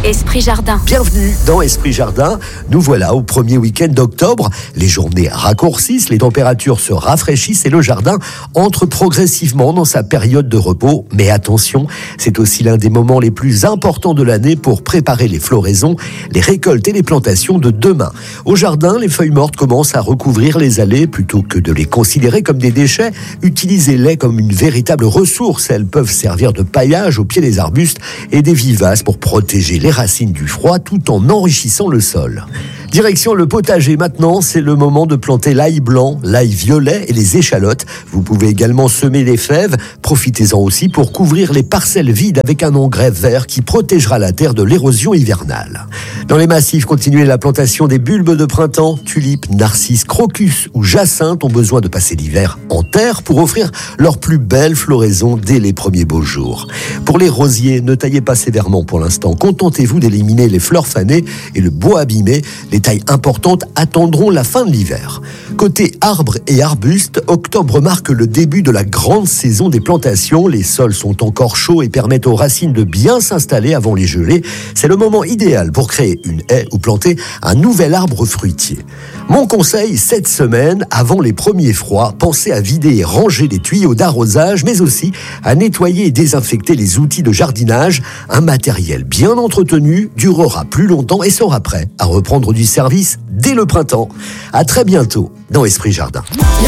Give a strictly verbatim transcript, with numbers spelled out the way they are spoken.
Esprit Jardin. Bienvenue dans Esprit Jardin. Nous voilà au premier week-end d'octobre. Les journées raccourcissent, les températures se rafraîchissent et le jardin entre progressivement dans sa période de repos. Mais attention, c'est aussi l'un des moments les plus importants de l'année pour préparer les floraisons, les récoltes et les plantations de demain. Au jardin, les feuilles mortes commencent à recouvrir les allées. Plutôt que de les considérer comme des déchets, utilisez-les comme une véritable ressource. Elles peuvent servir de paillage au pied des arbustes et des vivaces pour protéger les racines du froid tout en enrichissant le sol. Direction le potager maintenant, c'est le moment de planter l'ail blanc, l'ail violet et les échalotes. Vous pouvez également semer les fèves. Profitez-en aussi pour couvrir les parcelles vides avec un engrais vert qui protégera la terre de l'érosion hivernale. Dans les massifs, continuez la plantation des bulbes de printemps. Tulipes, narcisses, crocus ou jacinthes ont besoin de passer l'hiver en terre pour offrir leur plus belle floraison dès les premiers beaux jours. Pour les rosiers, ne taillez pas sévèrement pour l'instant. Contentez-vous d'éliminer les fleurs fanées et le bois abîmé. Les tailles importantes attendront la fin de l'hiver. Côté arbres et arbustes, octobre marque le début de la grande saison des plantations. Les sols sont encore chauds et permettent aux racines de bien s'installer avant les gelées. C'est le moment idéal pour créer une haie ou planter un nouvel arbre fruitier. Mon conseil, cette semaine, avant les premiers froids, pensez à vider et ranger les tuyaux d'arrosage, mais aussi à nettoyer et désinfecter les outils de jardinage. Un matériel bien entretenu durera plus longtemps et sera prêt à reprendre du service dès le printemps. À très bientôt dans Esprit Jardin.